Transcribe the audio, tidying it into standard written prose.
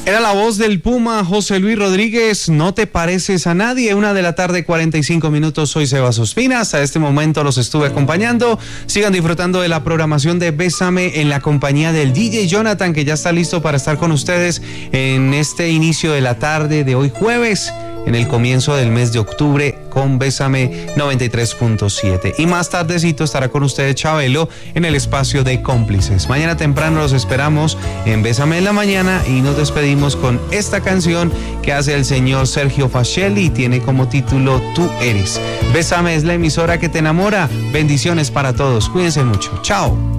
Era la voz del Puma, José Luis Rodríguez, No te pareces a nadie. 1:45 p.m. Soy Sebas Ospina. Hasta este momento los estuve acompañando. Sigan disfrutando de la programación de Bésame en la compañía del DJ Jonathan, que ya está listo para estar con ustedes en este inicio de la tarde de hoy jueves, en el comienzo del mes de octubre, con Bésame 93.7. Y más tardecito estará con ustedes Chabelo en el espacio de Cómplices. Mañana temprano los esperamos en Bésame en la mañana y nos despedimos con esta canción que hace el señor Sergio Fascelli y tiene como título Tú Eres. Bésame es la emisora que te enamora. Bendiciones para todos. Cuídense mucho. Chao.